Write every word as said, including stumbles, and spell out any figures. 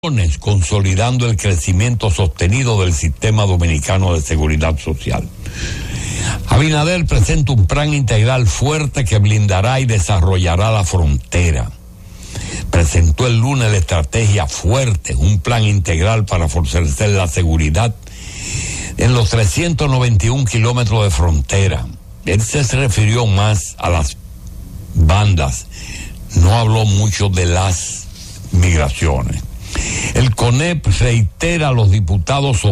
consolidando el crecimiento sostenido del sistema dominicano de seguridad social. Abinader presenta un plan integral fuerte que blindará y desarrollará la frontera. Presentó el lunes la estrategia fuerte, un plan integral para fortalecer la seguridad en los trescientos noventa y un kilómetros de frontera. Él se refirió más a las bandas, no habló mucho de las migraciones. El CONEP reitera a los diputados